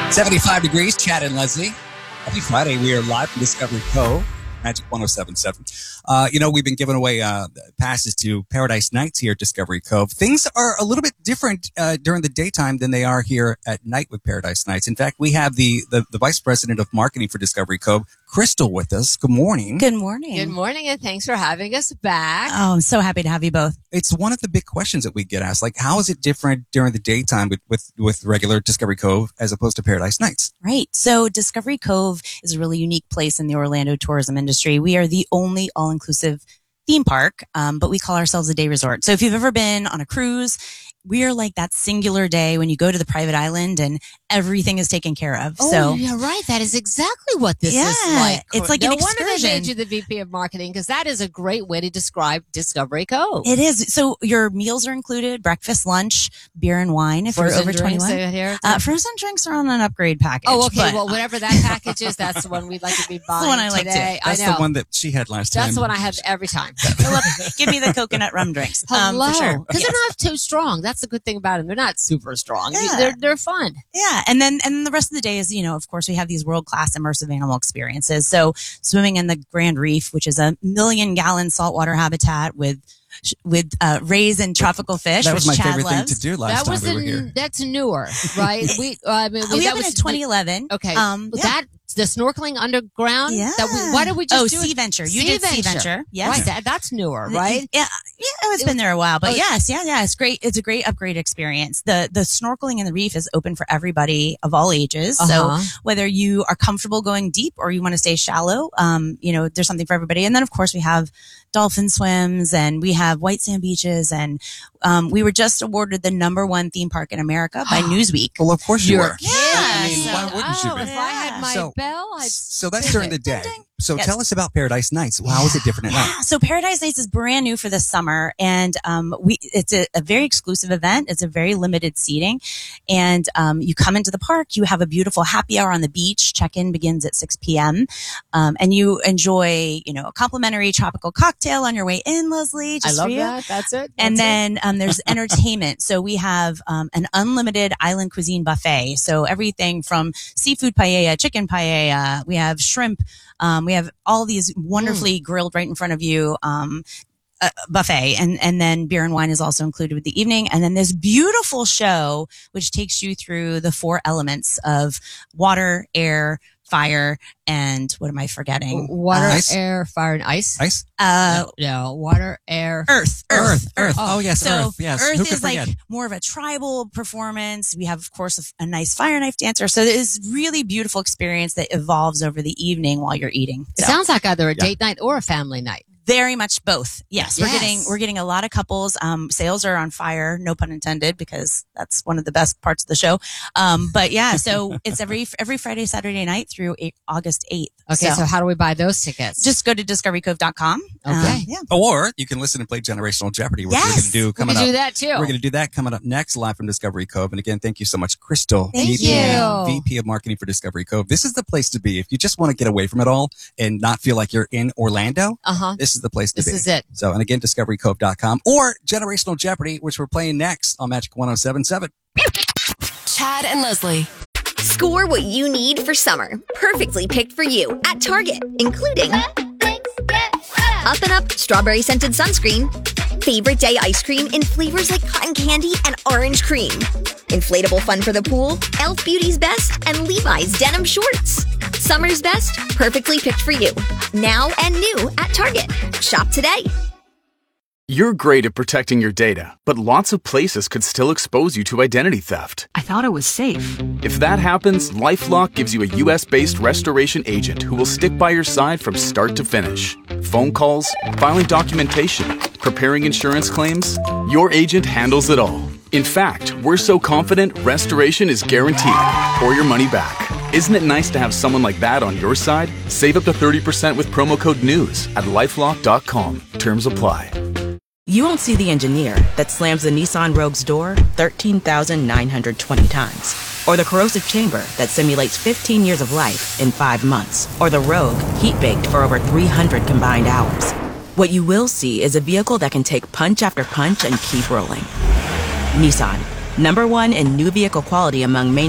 75 degrees, Chad and Leslie. Happy Friday. We are live from Discovery Cove, Magic 107.7. We've been giving away passes to Paradise Nights here at Discovery Cove. Things are a little bit different during the daytime than they are here at night with Paradise Nights. In fact, we have the Vice President of Marketing for Discovery Cove, Crystal, with us. Good morning. Good morning. Good morning, and thanks for having us back. Oh, I'm so happy to have you both. It's one of the big questions that we get asked, like, how is it different during the daytime with regular Discovery Cove as opposed to Paradise Nights? Right. So Discovery Cove is a really unique place in the Orlando tourism industry. We are the only all-inclusive theme park, but we call ourselves a day resort. So if you've ever been on a cruise, we are like that singular day when you go to the private island and everything is taken care of. Oh, so you're right. That is exactly what this is like. It's like an excursion. No wonder they made you the VP of Marketing, because that is a great way to describe Discovery Cove. It is. So your meals are included, breakfast, lunch, beer and wine if Frozen you're over 21. Here, frozen drinks are on an upgrade package. Oh, okay. Well, whatever that package is, that's the one we'd like to be buying. That's the one I like today. too. That's the one that she had last time. That's the one I have every time. Give me the coconut rum drinks. Hello. For sure. Because they're not too strong. That's the good thing about them. They're not super strong. Yeah. They're fun. Yeah. And then the rest of the day is, of course, we have these world-class immersive animal experiences. So swimming in the Grand Reef, which is a 1 million gallon saltwater habitat with rays and tropical fish. That was my Chad favorite loves. thing to do last time we were here. That's newer, right? We have it in 2011. Okay. Yeah. The snorkeling underground. Yeah. Why did we just do Sea Venture? You did Sea Venture. Yes. Right. That's newer, right? Yeah. It's been there a while, but yes. Yeah. It's great. It's a great upgrade experience. The snorkeling in the reef is open for everybody of all ages. Uh-huh. So whether you are comfortable going deep or you want to stay shallow, there's something for everybody. And then of course we have dolphin swims and we have white sand beaches, and we were just awarded the #1 theme park in America by Newsweek. Well, of course you were. Yeah. I mean, why wouldn't you be? If I had my bell, So that's during the day. So Yes. tell us about Paradise Nights. How is it different at night? So Paradise Nights is brand new for this summer, and it's a very exclusive event. It's a very limited seating, and you come into the park. You have a beautiful happy hour on the beach. Check-in begins at 6 p.m. And you enjoy, a complimentary tropical cocktail on your way in, Leslie. I Just love for you. that. That's it. And then there's entertainment. So we have an unlimited island cuisine buffet. So everything from seafood paella, chicken paella, we have shrimp. We have all these wonderfully grilled right in front of you. Buffet, and then beer and wine is also included with the evening. And then this beautiful show, which takes you through the 4 elements of water, air, fire, and what am I forgetting? Water, Ice? air, fire, and ice. Ice? No, water, air, Earth. Oh, yes, So Earth. Yes. Who Earth could is like forget? more of a tribal performance. We have, of course, a nice fire knife dancer. So it is really beautiful experience that evolves over the evening while you're eating. It So sounds like either a date night or a family night. very much both. Yes. Yes. We're getting a lot of couples. Sales are on fire, no pun intended, because that's one of the best parts of the show. But yeah, so it's every Friday, Saturday night through August 8th. Okay, so how do we buy those tickets? Just go to discoverycove.com. Okay. Yeah. Or you can listen and play Generational Jeopardy, which we're going to do we coming can up. do that too. We're going to do that coming up next, live from Discovery Cove. And again, thank you so much, Crystal, Thank VP of Marketing for Discovery Cove. This is the place to be. If you just want to get away from it all and not feel like you're in Orlando, this is the place to be. This is it. So, and again, discoverycove.com or Generational Jeopardy, which we're playing next on Magic 107.7. Chad and Leslie. Score what you need for summer. Perfectly picked for you at Target, including Up and Up strawberry scented sunscreen, favorite day ice cream in flavors like cotton candy and orange cream, inflatable fun for the pool, Elf Beauty's Best, and Levi's denim shorts. Summer's best, perfectly picked for you. Now and new at Target. Shop today. You're great at protecting your data, but lots of places could still expose you to identity theft. I thought it was safe. If that happens, LifeLock gives you a US-based restoration agent who will stick by your side from start to finish. Phone calls, filing documentation, preparing insurance claims, your agent handles it all. In fact, we're so confident restoration is guaranteed or your money back. Isn't it nice to have someone like that on your side? Save up to 30% with promo code NEWS at lifelock.com. Terms apply. You won't see the engineer that slams the Nissan Rogue's door 13,920 times. Or the corrosive chamber that simulates 15 years of life in 5 months. Or the Rogue heat-baked for over 300 combined hours. What you will see is a vehicle that can take punch after punch and keep rolling. Nissan, #1 in new vehicle quality among main